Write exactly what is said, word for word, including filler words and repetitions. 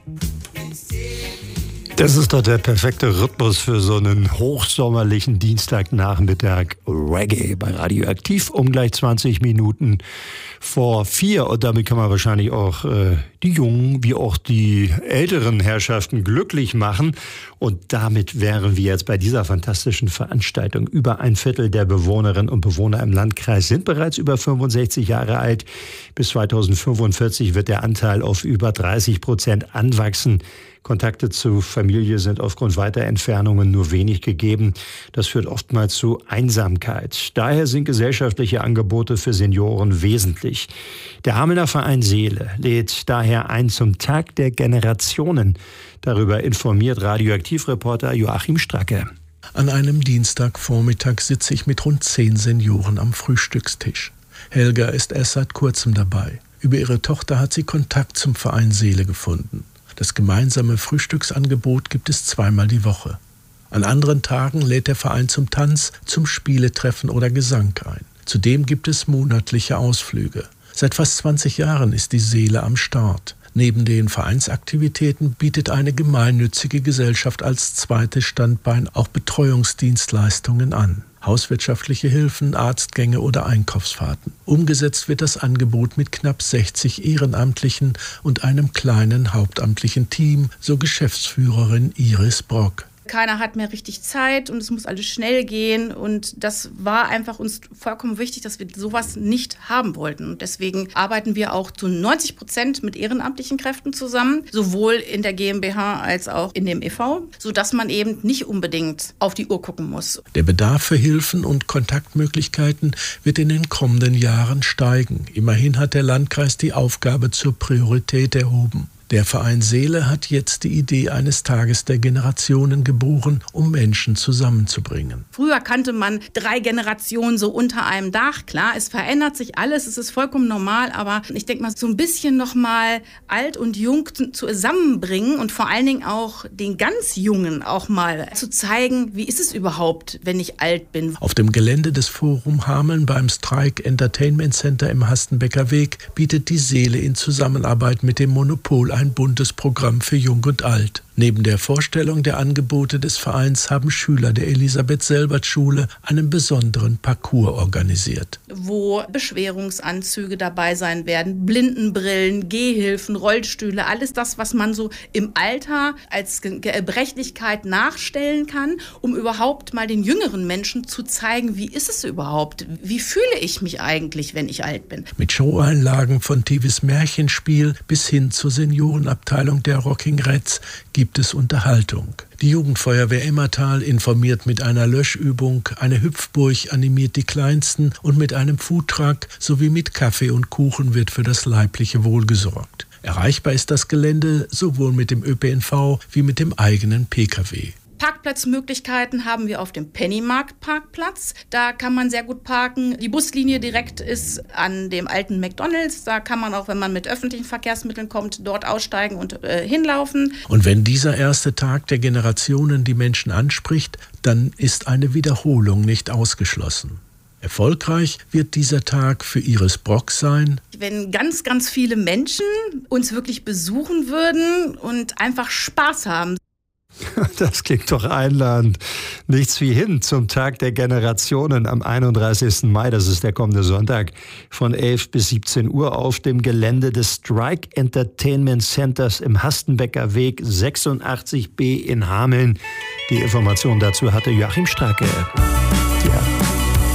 Das ist doch der perfekte Rhythmus für so einen hochsommerlichen Dienstagnachmittag. Reggae bei Radioaktiv um gleich zwanzig Minuten vor vier. Und damit kann man wahrscheinlich auch äh, die jungen wie auch die älteren Herrschaften glücklich machen. Und damit wären wir jetzt bei dieser fantastischen Veranstaltung. Über ein Viertel der Bewohnerinnen und Bewohner im Landkreis sind bereits über fünfundsechzig Jahre alt. Bis zweitausendfünfundvierzig wird der Anteil auf über dreißig Prozent anwachsen. Kontakte zu Familie sind aufgrund weiter Entfernungen nur wenig gegeben. Das führt oftmals zu Einsamkeit. Daher sind gesellschaftliche Angebote für Senioren wesentlich. Der Hamelner Verein Seele lädt daher ein zum Tag der Generationen. Darüber informiert Radioaktivreporter Joachim Stracke. An einem Dienstagvormittag sitze ich mit rund zehn Senioren am Frühstückstisch. Helga ist erst seit kurzem dabei. Über ihre Tochter hat sie Kontakt zum Verein Seele gefunden. Das gemeinsame Frühstücksangebot gibt es zweimal die Woche. An anderen Tagen lädt der Verein zum Tanz, zum Spieletreffen oder Gesang ein. Zudem gibt es monatliche Ausflüge. Seit fast zwanzig Jahren ist die Seele am Start. Neben den Vereinsaktivitäten bietet eine gemeinnützige Gesellschaft als zweites Standbein auch Betreuungsdienstleistungen an. Hauswirtschaftliche Hilfen, Arztgänge oder Einkaufsfahrten. Umgesetzt wird das Angebot mit knapp sechzig Ehrenamtlichen und einem kleinen hauptamtlichen Team, so Geschäftsführerin Iris Brock. Keiner hat mehr richtig Zeit und es muss alles schnell gehen. Und das war einfach uns vollkommen wichtig, dass wir sowas nicht haben wollten. Und deswegen arbeiten wir auch zu neunzig Prozent mit ehrenamtlichen Kräften zusammen, sowohl in der GmbH als auch in dem e V, sodass man eben nicht unbedingt auf die Uhr gucken muss. Der Bedarf für Hilfen und Kontaktmöglichkeiten wird in den kommenden Jahren steigen. Immerhin hat der Landkreis die Aufgabe zur Priorität erhoben. Der Verein Seele hat jetzt die Idee eines Tages der Generationen geboren, um Menschen zusammenzubringen. Früher kannte man drei Generationen so unter einem Dach. Klar, es verändert sich alles, es ist vollkommen normal, aber ich denke mal, so ein bisschen nochmal alt und jung zusammenbringen und vor allen Dingen auch den ganz Jungen auch mal zu zeigen, wie ist es überhaupt, wenn ich alt bin. Auf dem Gelände des Forum Hameln beim Strike Entertainment Center im Hastenbecker Weg bietet die Seele in Zusammenarbeit mit dem Monopol ein buntes Programm für Jung und Alt. Neben der Vorstellung der Angebote des Vereins haben Schüler der Elisabeth-Selbert-Schule einen besonderen Parcours organisiert. Wo Beschwerungsanzüge dabei sein werden, Blindenbrillen, Gehhilfen, Rollstühle, alles das, was man so im Alter als Gebrechlichkeit nachstellen kann, um überhaupt mal den jüngeren Menschen zu zeigen, wie ist es überhaupt? Wie fühle ich mich eigentlich, wenn ich alt bin? Mit Showeinlagen von Tivis Märchenspiel bis hin zur Seniorenabteilung der Rocking Reds gibt es Unterhaltung. Die Jugendfeuerwehr Emmertal informiert mit einer Löschübung, eine Hüpfburg animiert die Kleinsten und mit einem Foodtruck sowie mit Kaffee und Kuchen wird für das leibliche Wohl gesorgt. Erreichbar ist das Gelände sowohl mit dem Ö P N V wie mit dem eigenen P K W. Parkplatzmöglichkeiten haben wir auf dem Pennymarkt-Parkplatz. Da kann man sehr gut parken. Die Buslinie direkt ist an dem alten McDonald's. Da kann man auch, wenn man mit öffentlichen Verkehrsmitteln kommt, dort aussteigen und äh, hinlaufen. Und wenn dieser erste Tag der Generationen die Menschen anspricht, dann ist eine Wiederholung nicht ausgeschlossen. Erfolgreich wird dieser Tag für Iris Brock sein, wenn ganz, ganz viele Menschen uns wirklich besuchen würden und einfach Spaß haben. Das klingt doch einladend. Nichts wie hin zum Tag der Generationen am einunddreißigsten Mai, das ist der kommende Sonntag, von elf bis siebzehn Uhr auf dem Gelände des Strike Entertainment Centers im Hastenbecker Weg sechsundachtzig b in Hameln. Die Information dazu hatte Joachim Stracke. Ja.